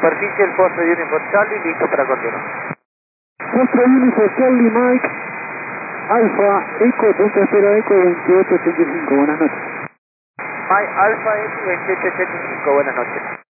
superficie, el Foster Uniform Charlie, listo para continuar. Foster Uniform Charlie, Mike, Alfa, Eco, punta espera Eco 2885, buenas noches. Mike Alfa X 2885, buenas noches.